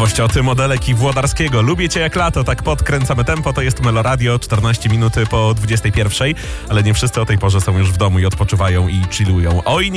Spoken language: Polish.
Ciekawość od Modelek i Włodarskiego. Lubię cię jak lato, tak podkręcamy tempo. To jest Meloradio, 14 minuty po 21, ale nie wszyscy o tej porze są już w domu i odpoczywają i chillują. Oj,